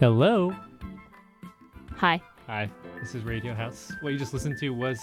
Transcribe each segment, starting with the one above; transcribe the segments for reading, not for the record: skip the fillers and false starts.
Hello. Hi. Hi, this is Radio House. What you just listened to was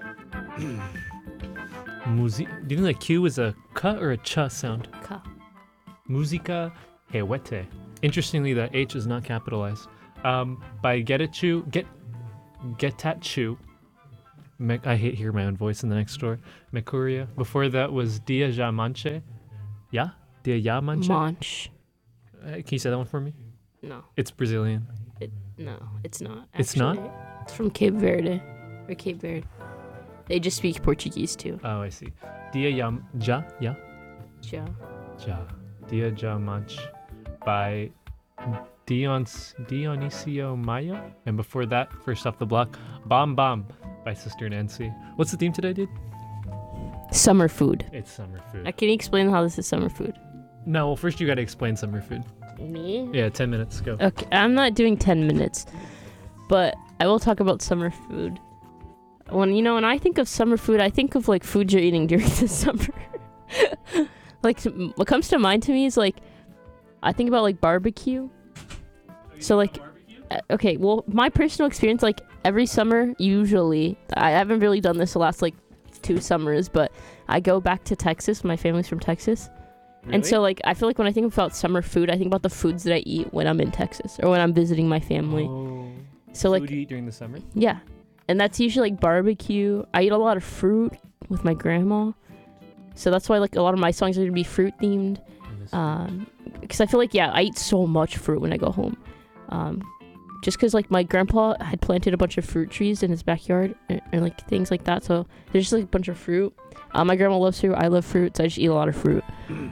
music. Do you think that Q is a K or a Ch sound? Ka. Musica Hewete. Interestingly, the H is not capitalized. By Getachew. I hate hearing my own voice in the next door. Mekuria. Before that was Dia Ja Manche. Yeah? Dia Ya Manche? Manch. Can you say that one for me? No. It's Brazilian. No, it's not. It's not? actually. It's from Cape Verde. Or Cape Verde. They just speak Portuguese too. Oh, I see. Dia Ya Ja? Yeah? Ja. Ja. Dia Ja Manche by Dionisio Mayo. And before that, first off the block, Bom Bom by Sister Nancy. What's the theme today, dude? Summer food. It's summer food. Can you explain how this is summer food? No, well, first you gotta explain summer food. Me? Yeah, 10 minutes, go. Okay, I'm not doing 10 minutes, but I will talk about summer food. When I think of summer food, I think of like food you're eating during the summer. Like what comes to mind to me is like I think about like barbecue. So like okay, well, my personal experience, like every summer, usually, I haven't really done this the last like 2 summers, but I go back to Texas. My family's from Texas. Really? And so like I feel like when I think about summer food, I think about the foods that I eat when I'm in Texas or when I'm visiting my family. Oh, So food like you eat during the summer? yeah. And that's usually like barbecue. I eat a lot of fruit with my grandma. So that's why like a lot of my songs are going to be fruit themed. Because I feel like, I eat so much fruit when I go home. Just because like my grandpa had planted a bunch of fruit trees in his backyard and like things like that. So there's just like a bunch of fruit. My grandma loves fruit. I love fruit. So I just eat a lot of fruit.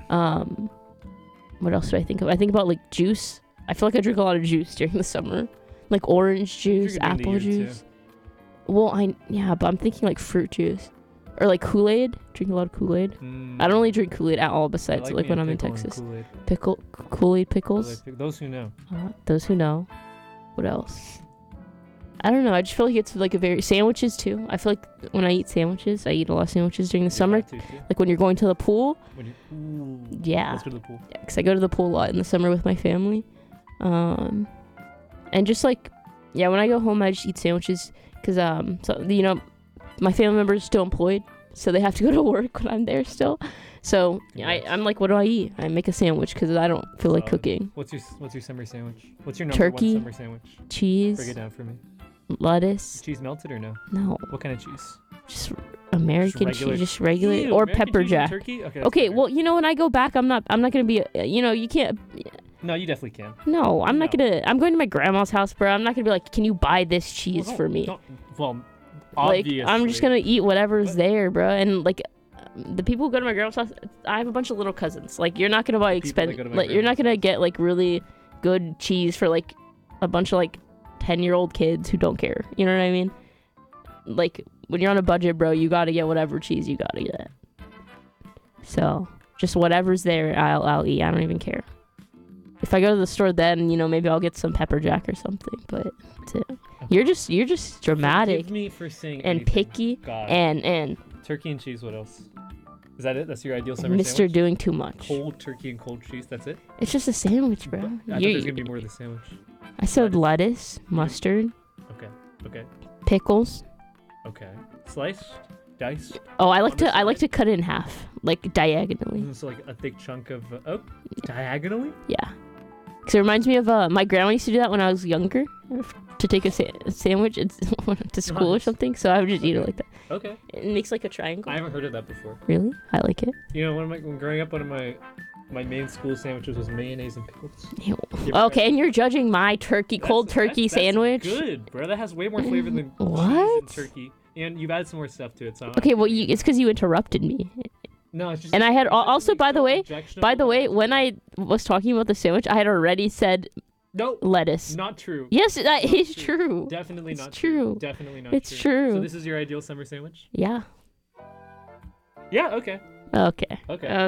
What else do I think of? I think about like juice. I feel like I drink a lot of juice during the summer. Like orange juice, drink it during the apple year, juice. Well, but I'm thinking like fruit juice. Or like Kool-Aid. Drink a lot of Kool-Aid. I don't really drink Kool-Aid at all besides like when I'm in Texas. Kool-Aid pickles. Those who know. Those who know. What else? I don't know. I just feel like it's like sandwiches too. I feel like when I eat sandwiches, I eat a lot of sandwiches during the summer. Like when you're going to the pool. Yeah. Let's go to the pool. Yeah, because I go to the pool a lot in the summer with my family. And just like, when I go home, I just eat sandwiches because, my family members are still employed, so they have to go to work when I'm there still. So I'm like, what do I eat? I make a sandwich because I don't feel like cooking. What's your summer sandwich? What's your number Turkey, one summer sandwich? Cheese. Break it down for me. Lettuce. Cheese melted or no? No. What kind of cheese? Just American cheese, just regular, Ew, or American pepper cheese and jack. Turkey? Okay, well, when I go back, I'm not gonna be, you can't. No, you definitely can. No, I'm not gonna. I'm going to my grandma's house, bro. I'm not gonna be like, can you buy this cheese for me? Well, like, obviously. I'm just gonna eat whatever's there, bro. And like, the people who go to my grandma's house, I have a bunch of little cousins. Like, you're not gonna buy expensive. Like, you're not gonna get like really good cheese for like a bunch of like 10-year-old kids who don't care. You know what I mean? Like, when you're on a budget, bro, you gotta get whatever cheese you gotta get. So just whatever's there, I'll eat. I don't even care. If I go to the store, then maybe I'll get some pepper jack or something. But that's it. Okay. You're just dramatic. Forgive me for saying and anything. picky. God. And turkey and cheese. What else? Is that it? That's your ideal summer Mr. sandwich? doing too much. Cold turkey and cold cheese. That's it. It's just a sandwich, bro. I thought there was gonna be more to the sandwich. I said lettuce, mustard. Okay. Pickles. Okay. Sliced, diced. Oh, I like to cut it in half, like diagonally. So like a thick chunk of diagonally. Yeah. Because it reminds me of my grandma used to do that when I was younger, to take a sandwich to school or something. So I would just eat it like that. Okay. It makes like a triangle. I haven't heard of that before. Really? I like it. When growing up, one of my main school sandwiches was mayonnaise and pickles. Ew. Okay, and you're judging my cold turkey sandwich? That's good, bro. That has way more flavor than cheese and turkey. And you've added some more stuff to it. So okay, well, it's because you interrupted me. No, it's just. And I had also, by the way, when I was talking about the sandwich, I had already said lettuce. Not true. Yes, that is true. Definitely not true. Definitely not it's true. So this is your ideal summer sandwich? Yeah. Yeah, okay. Okay.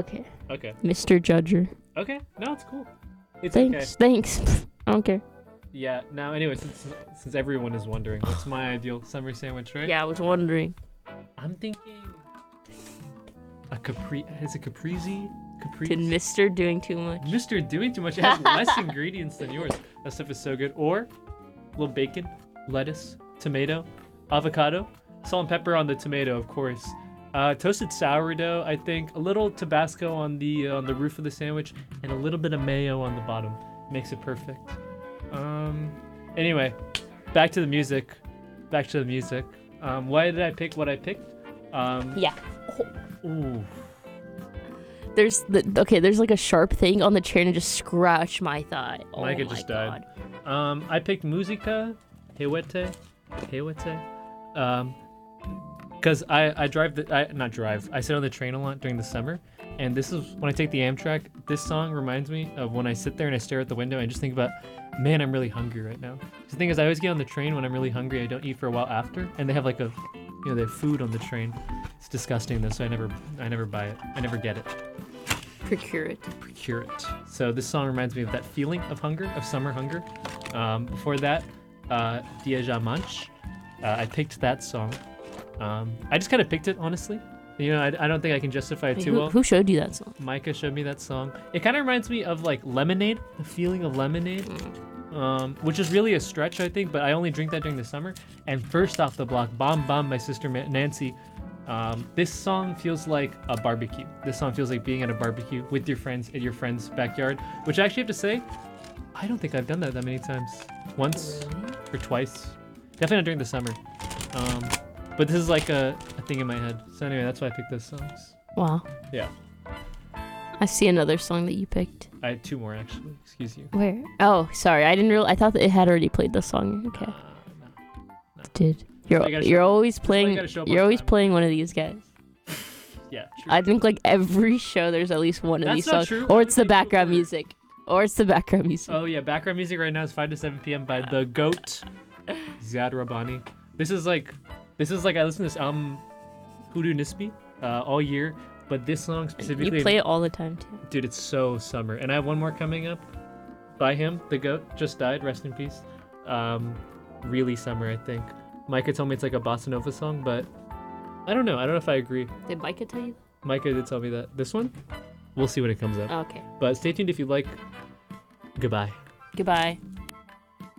Mr. Judger. Okay. No, it's cool. It's Thanks. I don't care. Yeah, now anyway, since everyone is wondering, what's my ideal summer sandwich, right? Yeah, I was wondering. I'm thinking is it caprese? Caprice. Did Mr. doing too much? Mr. doing too much. It has less ingredients than yours. That stuff is so good. Or a little bacon, lettuce, tomato, avocado, salt and pepper on the tomato, of course. Toasted sourdough, I think. A little Tabasco on the roof of the sandwich, and a little bit of mayo on the bottom. Makes it perfect. Anyway, back to the music. Why did I pick what I picked? Yeah. Ooh. There's like a sharp thing on the chair and it just scratched my thigh. Oh Micah my just God. died. I picked Musica Hewete. Because I sit on the train a lot during the summer, and this is when I take the Amtrak. This song reminds me of when I sit there and I stare out the window and just think about, man, I'm really hungry right now. The thing is, I always get on the train when I'm really hungry. I don't eat for a while after, and they have like they have food on the train. It's disgusting though, so I never buy it. I never get it. Procure it. So this song reminds me of that feeling of hunger, of summer hunger. Before that, Dia Ja Manche. I picked that song. I just kind of picked it, honestly. You know, I don't think I can justify it too well. Who showed you that song? Micah showed me that song. It kind of reminds me of like lemonade, the feeling of lemonade, which is really a stretch, I think, but I only drink that during the summer. And first off the block, Bomb Bomb by Sister Nancy. This song feels like a barbecue. This song feels like being at a barbecue with your friends in your friend's backyard, which I actually have to say, I don't think I've done that many times. Once or twice. Definitely not during the summer. But this is like a thing in my head. So anyway, that's why I picked those songs. Wow. Yeah. I see another song that you picked. I had two more actually. Excuse you. Where? Oh, sorry. I didn't I thought that it had already played the song. Okay. No. It did. You're always playing. You're always playing one of these guys. Yeah. True. I think like every show there's at least one of these songs, true. or it's the background music, Oh yeah, background music right now is 5 to 7 p.m. by the GOAT, Ziad Rabbani. This is like I listen to this album, Hoodoo Nispi, all year, but this song specifically. You play it all the time too. Dude, it's so summer, and I have one more coming up, by him, the GOAT, just died, rest in peace. Really summer, I think. Micah told me it's like a bossa nova song, but I don't know if I agree. Did Micah tell you? Micah did tell me that. This one, we'll see when it comes up. Okay. But stay tuned if you like. Goodbye. Goodbye.